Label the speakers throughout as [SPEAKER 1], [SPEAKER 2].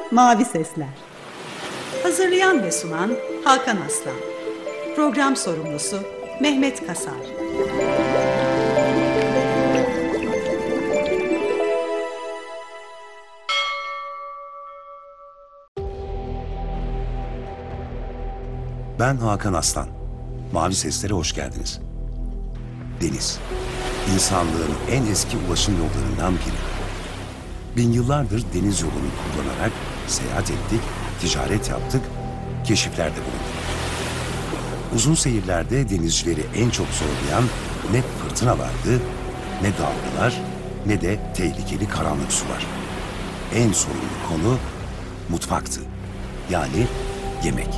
[SPEAKER 1] Mavi Sesler. Hazırlayan ve sunan Hakan Aslan. Program sorumlusu Mehmet Kasar.
[SPEAKER 2] Ben Hakan Aslan. Mavi Seslere hoş geldiniz. Deniz, insanlığın en eski ulaşım yollarından biri. Bin yıllardır deniz yolunu kullanarak seyahat ettik, ticaret yaptık, keşiflerde bulunduk. Uzun seyirlerde denizcileri en çok zorlayan ne fırtınalardı, ne dalgalar, ne de tehlikeli karanlık sular. En sorunlu konu mutfaktı. Yani yemek.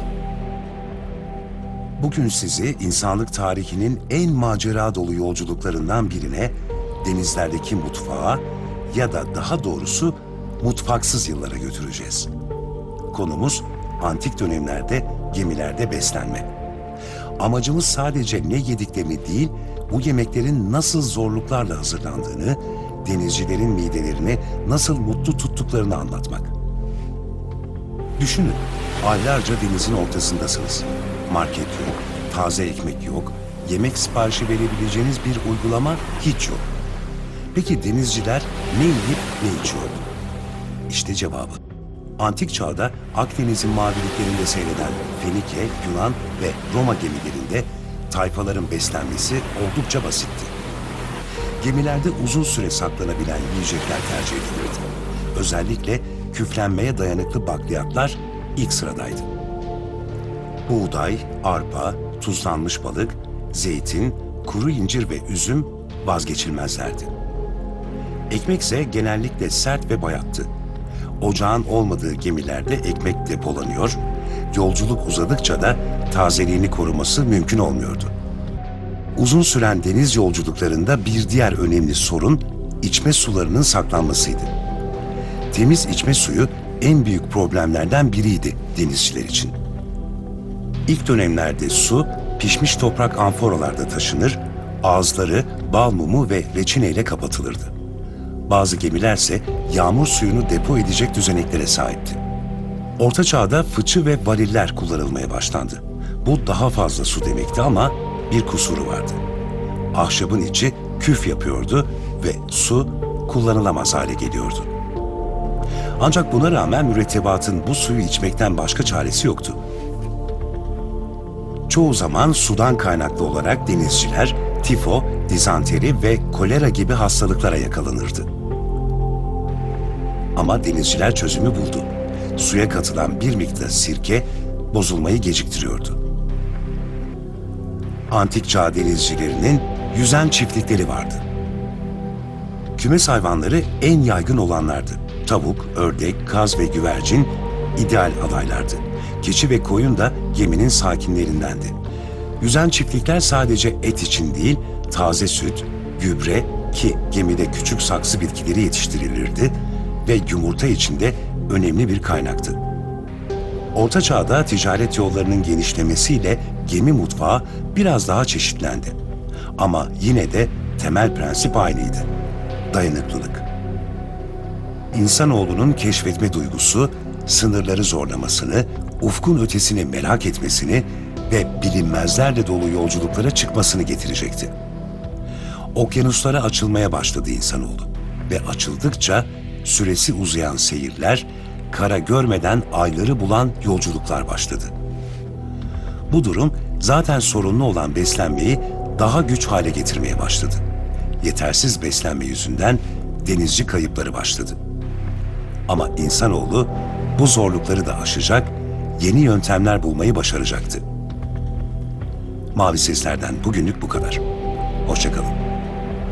[SPEAKER 2] Bugün sizi insanlık tarihinin en macera dolu yolculuklarından birine, denizlerdeki mutfağa ya da daha doğrusu mutfaksız yıllara götüreceğiz. Konumuz antik dönemlerde gemilerde beslenme. Amacımız sadece ne yediklerini değil, bu yemeklerin nasıl zorluklarla hazırlandığını, denizcilerin midelerini nasıl mutlu tuttuklarını anlatmak. Düşünün, aylarca denizin ortasındasınız. Market yok, taze ekmek yok, yemek siparişi verebileceğiniz bir uygulama hiç yok. Peki denizciler ne yiyip ne içiyordu? İşte cevabı. Antik çağda Akdeniz'in maviliklerinde seyreden Fenike, Yunan ve Roma gemilerinde tayfaların beslenmesi oldukça basitti. Gemilerde uzun süre saklanabilen yiyecekler tercih edilirdi. Özellikle küflenmeye dayanıklı bakliyatlar ilk sıradaydı. Buğday, arpa, tuzlanmış balık, zeytin, kuru incir ve üzüm vazgeçilmezlerdi. Ekmekse genellikle sert ve bayattı. Ocağın olmadığı gemilerde ekmek depolanıyor, yolculuk uzadıkça da tazeliğini koruması mümkün olmuyordu. Uzun süren deniz yolculuklarında bir diğer önemli sorun içme sularının saklanmasıydı. Temiz içme suyu en büyük problemlerden biriydi denizciler için. İlk dönemlerde su pişmiş toprak amforalarda taşınır, ağızları bal mumu ve reçineyle kapatılırdı. Bazı gemilerse yağmur suyunu depo edecek düzeneklere sahipti. Orta Çağ'da fıçı ve variller kullanılmaya başlandı. Bu daha fazla su demekti ama bir kusuru vardı. Ahşabın içi küf yapıyordu ve su kullanılamaz hale geliyordu. Ancak buna rağmen mürettebatın bu suyu içmekten başka çaresi yoktu. Çoğu zaman sudan kaynaklı olarak denizciler tifo, dizanteri ve kolera gibi hastalıklara yakalanırdı. Ama denizciler çözümü buldu. Suya katılan bir miktar sirke bozulmayı geciktiriyordu. Antik çağ denizcilerinin yüzen çiftlikleri vardı. Kümes hayvanları en yaygın olanlardı. Tavuk, ördek, kaz ve güvercin ideal adaylardı. Keçi ve koyun da geminin sakinlerindendi. Yüzen çiftlikler sadece et için değil, taze süt, gübre ki gemide küçük saksı bitkileri yetiştirilirdi ve yumurta için de önemli bir kaynaktı. Orta Çağ'da ticaret yollarının genişlemesiyle gemi mutfağı biraz daha çeşitlendi. Ama yine de temel prensip aynıydı: dayanıklılık. İnsanoğlunun keşfetme duygusu, sınırları zorlamasını, ufkun ötesini merak etmesini ve bilinmezlerle dolu yolculuklara çıkmasını getirecekti. Okyanuslara açılmaya başladı insanoğlu ve açıldıkça süresi uzayan seyirler, kara görmeden ayları bulan yolculuklar başladı. Bu durum zaten sorunlu olan beslenmeyi daha güç hale getirmeye başladı. Yetersiz beslenme yüzünden denizci kayıpları başladı. Ama insanoğlu bu zorlukları da aşacak, yeni yöntemler bulmayı başaracaktı. Mavi Sesler'den bugünlük bu kadar. Hoşça kalın.